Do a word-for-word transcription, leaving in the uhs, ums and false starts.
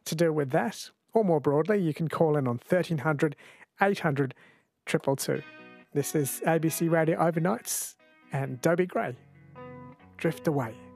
to deal with that, or more broadly, you can call in on thirteen hundred, eight hundred, two two two. This is A B C Radio Overnights and Dobie Gray. Drift Away.